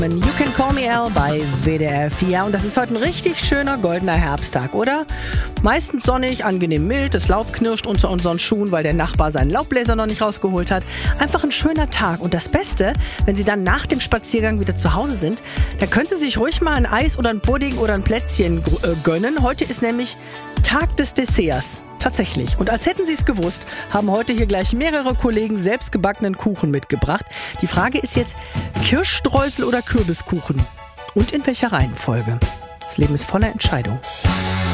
You Can Call Me Al bei WDR 4 und das ist heute ein richtig schöner goldener Herbsttag, oder? Meistens sonnig, angenehm mild, das Laub knirscht unter unseren Schuhen, weil der Nachbar seinen Laubbläser noch nicht rausgeholt hat. Einfach ein schöner Tag und das Beste, wenn Sie dann nach dem Spaziergang wieder zu Hause sind, dann können Sie sich ruhig mal ein Eis oder ein Pudding oder ein Plätzchen gönnen. Heute ist nämlich Tag des Desserts. Tatsächlich. Und als hätten Sie es gewusst, haben heute hier gleich mehrere Kollegen selbstgebackenen Kuchen mitgebracht. Die Frage ist jetzt, Kirschstreusel oder Kürbiskuchen? Und in welcher Reihenfolge? Das Leben ist voller Entscheidungen.